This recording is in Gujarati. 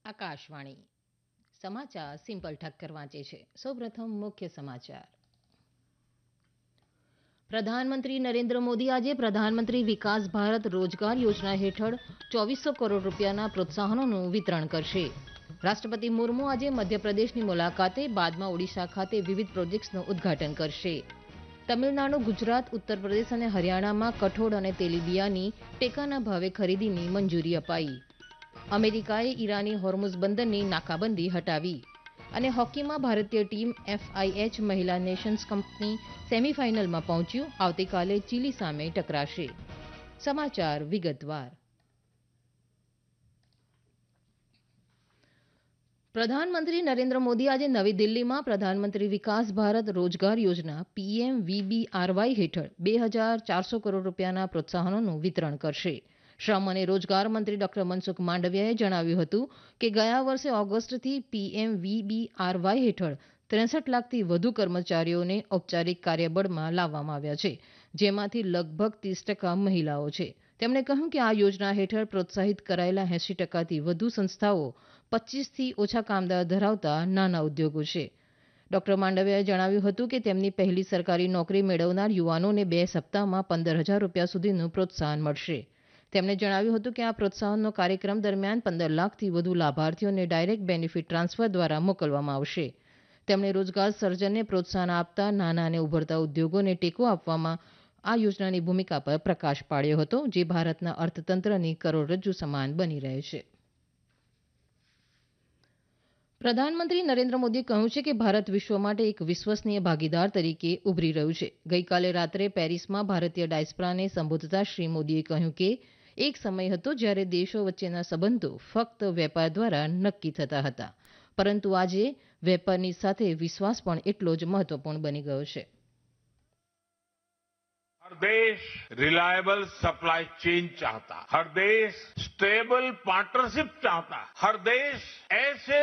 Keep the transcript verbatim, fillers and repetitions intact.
આકાશવાણી સમાચાર સિમ્પલ ઠક્કર વાંચે છે. સૌપ્રથમ મુખ્ય સમાચાર. પ્રધાનમંત્રી નરેન્દ્ર મોદી આજે પ્રધાનમંત્રી વિકાસ ભારત રોજગાર યોજના હેઠળ ચોવીસો કરોડ રૂપિયાના પ્રોત્સાહનોનું વિતરણ કરશે. રાષ્ટ્રપતિ મુર્મુ આજે મધ્યપ્રદેશની મુલાકાતે બાદમાં ઓડિશા ખાતે વિવિધ પ્રોજેક્ટ્સનું ઉદઘાટન કરશે. તમિળનાડુ, ગુજરાત, ઉત્તરપ્રદેશ અને હરિયાણામાં કઠોળ અને તેલીબિયાંની ટેકાના ભાવે ખરીદીની મંજૂરી અપાઈ. અમેરિકાએ ઈરાની હોર્મુઝ બંદરની નાકાબંધી હટાવી. અને હોકીમાં ભારતીય ટીમ એફઆઈએચ મહિલા નેશન્સ કપની સેમીફાઈનલમાં પહોંચ્યું. આવતીકાલે ચીલી સામે ટકરાશે. સમાચાર વિગતવાર. પ્રધાનમંત્રી નરેન્દ્ર મોદી આજે નવી દિલ્હીમાં પ્રધાનમંત્રી વિકાસ ભારત રોજગાર યોજના પીએમવીબીઆરવાય હેઠળ બે હજાર ચારસો કરોડ રૂપિયાના પ્રોત્સાહનોનું વિતરણ કરશે. શ્રમ અને રોજગાર મંત્રી ડોક્ટર મનસુખ માંડવિયાએ જણાવ્યું હતું કે ગયા વર્ષે ઓગસ્ટથી પીએમવીબીઆરવાય હેઠળ ત્રેસઠ લાખથી વધુ કર્મચારીઓને ઔપચારિક કાર્યબળમાં લાવવામાં આવ્યા છે, જેમાંથી લગભગ ત્રીસ ટકા મહિલાઓ છે. તેમણે કહ્યું કે આ યોજના હેઠળ પ્રોત્સાહિત કરાયેલા એંસી ટકાથી વધુ સંસ્થાઓ પચ્ચીસથી ઓછા કામદાર ધરાવતા નાના ઉદ્યોગો છે. ડોક્ટર માંડવિયાએ જણાવ્યું હતું કે તેમની પહેલી સરકારી નોકરી મેળવનાર યુવાનોને બે સપ્તાહમાં પંદર હજાર રૂપિયા સુધીનું પ્રોત્સાહન મળશે. તેમણે જણાવ્યું હતું કે આ પ્રોત્સાહનનો કાર્યક્રમ દરમિયાન પંદર લાખથી વધુ લાભાર્થીઓને ડાયરેક્ટ બેનિફિટ ટ્રાન્સફર દ્વારા મોકલવામાં આવશે. તેમણે રોજગાર સર્જનને પ્રોત્સાહન આપતા નાના અને ઉભરતા ઉદ્યોગોને ટેકો આપવામાં આ યોજનાની ભૂમિકા પર પ્રકાશ પાડ્યો હતો, જે ભારતના અર્થતંત્રની કરોડરજ્જુ સમાન બની રહે છે. પ્રધાનમંત્રી નરેન્દ્ર મોદીએ કહ્યું છે કે ભારત વિશ્વ માટે એક વિશ્વસનીય ભાગીદાર તરીકે ઉભરી રહ્યું છે. ગઈકાલે રાત્રે પેરિસમાં ભારતીય ડાયસ્પોરાને સંબોધતા શ્રી મોદીએ કહ્યું કે એક સમય હતો જ્યારે દેશો વચ્ચેના સંબંધો ફક્ત વેપાર દ્વારા નક્કી થતા હતા, પરંતુ આજે વેપારની સાથે વિશ્વાસ પણ એટલો જ મહત્વપૂર્ણ બની ગયો છે. हर देश रिलायबल सप्लाई चेन चाहता, हर देश स्टेबल पार्टनरशिप चाहता, हर देश ऐसे